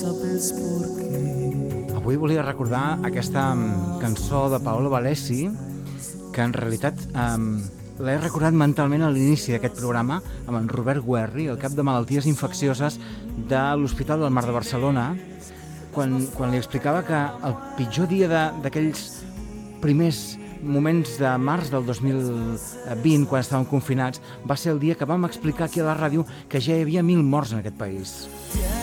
Avui volia recordar aquesta cançó de Paolo Valesi, que en realitat l'he recordat mentalment a l'inici d'aquest programa amb en Robert Guerri, el cap de malalties infeccioses de l'Hospital del Mar de Barcelona, quan li explicava que el pitjor dia d'aquells primers moments de març del 2020, quan estàvem confinats, va ser el dia que vam explicar aquí a la ràdio que ja hi havia 1.000 morts en aquest país.